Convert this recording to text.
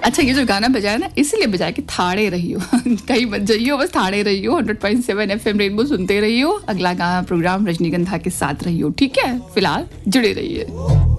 अच्छा, ये जो गाना बजाया ना, इसलिए बजाया कि थाड़े रहियो कहीं मत जाइयो, बस थाड़े रहियो। 100.7 FM रेनबो सुनते रहियो। अगला गाना प्रोग्राम रजनीगंधा के साथ रहियो, ठीक है? फिलहाल जुड़े रहिए।